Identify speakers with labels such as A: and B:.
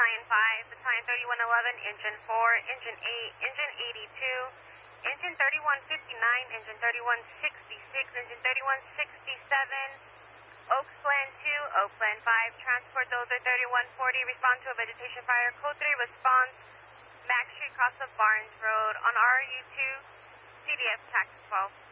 A: Battalion 5, Battalion 3111, Engine 4, Engine 8, Engine 82, Engine 3159, Engine 3166, Engine 3167, Oaks Plan 2, Oak Plan 5, Transport Dozer 3140, respond to a vegetation fire. Code 3 response, Max Street, cross of Barnes Road on RU2, CDF Tax 12.